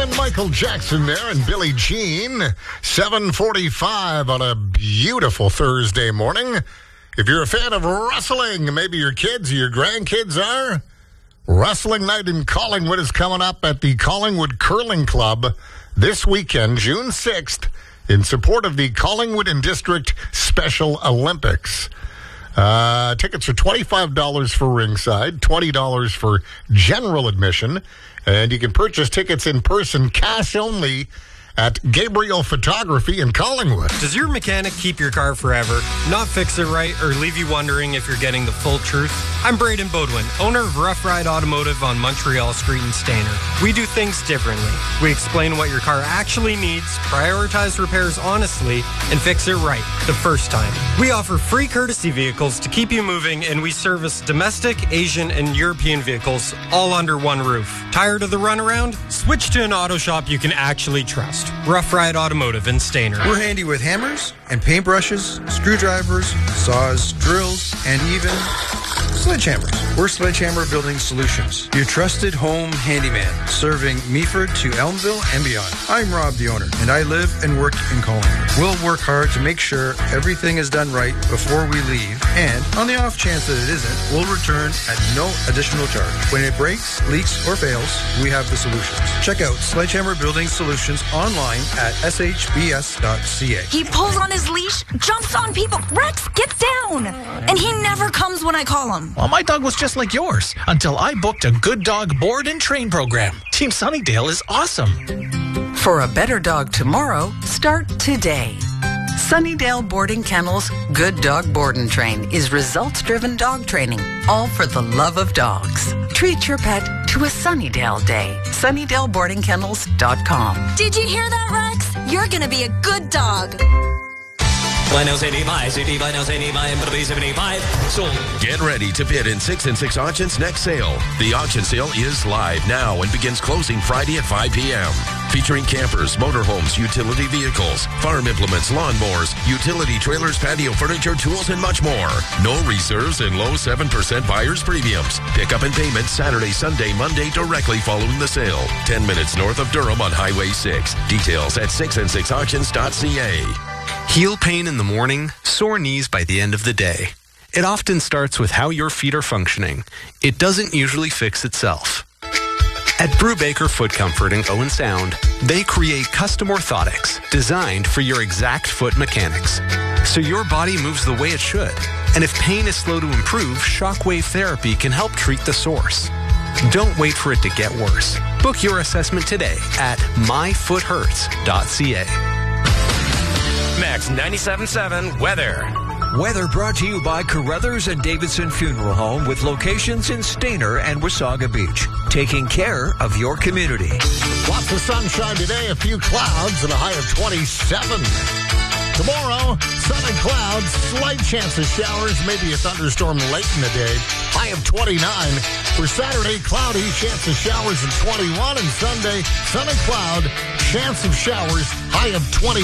and Michael Jackson there and Billie Jean. 7:45 on a beautiful Thursday morning. If you're a fan of wrestling, maybe your kids or your grandkids are, Wrestling Night in Collingwood is coming up at the Collingwood Curling Club this weekend, June 6th, in support of the Collingwood and District Special Olympics. Tickets are $25 for ringside, $20 for general admission, and you can purchase tickets in person, cash only, at Gabriel Photography in Collingwood. Does your mechanic keep your car forever, not fix it right, or leave you wondering if you're getting the full truth? I'm Braden Bodwin, owner of Rough Ride Automotive on Montreal Street in Stayner. We do things differently. We explain what your car actually needs, prioritize repairs honestly, and fix it right the first time. We offer free courtesy vehicles to keep you moving, and we service domestic, Asian, and European vehicles all under one roof. Tired of the runaround? Switch to an auto shop you can actually trust. Rough Ride Automotive in Stayner. We're handy with hammers and paintbrushes, screwdrivers, saws, drills, and even sledgehammers. We're Sledgehammer Building Solutions, your trusted home handyman, serving Meaford to Elmville and beyond. I'm Rob, the owner, and I live and work in Collingwood. We'll work hard to make sure everything is done right before we leave, and on the off chance that it isn't, we'll return at no additional charge. When it breaks, leaks, or fails, we have the solutions. Check out Sledgehammer Building Solutions online at shbs.ca. He pulls on his leash, jumps on people. Rex, get down! And he never comes when I call him. Well, my dog was just like yours until I booked a Good Dog board and train program. Team Sunnydale is awesome. For a better dog tomorrow, start today. Sunnydale Boarding Kennels Good Dog Board and Train is results-driven dog training, all for the love of dogs. Treat your pet to a Sunnydale day. SunnydaleBoardingKennels.com. Did you hear that, Rex? You're gonna be a good dog. Get ready to bid in 6 and 6 Auctions next sale. The auction sale is live now and begins closing Friday at 5 p.m. Featuring campers, motorhomes, utility vehicles, farm implements, lawnmowers, utility trailers, patio furniture, tools, and much more. No reserves and low 7% buyer's premiums. Pickup and payment Saturday, Sunday, Monday directly following the sale. 10 minutes north of Durham on Highway 6. Details at 6and6auctions.ca. Heel pain in the morning, sore knees by the end of the day. It often starts with how your feet are functioning. It doesn't usually fix itself. At Brubaker Foot Comfort in Owen Sound, they create custom orthotics designed for your exact foot mechanics, so your body moves the way it should. And if pain is slow to improve, shockwave therapy can help treat the source. Don't wait for it to get worse. Book your assessment today at myfoothurts.ca. Max 97.7 Weather. Weather brought to you by Carruthers and Davidson Funeral Home with locations in Stayner and Wasaga Beach. Taking care of your community. Lots of sunshine today, a few clouds, and a high of 27. Tomorrow, sun and clouds, slight chance of showers, maybe a thunderstorm late in the day. High of 29. For Saturday, cloudy, chance of showers at 21. And Sunday, sun and cloud, chance of showers, high of 20.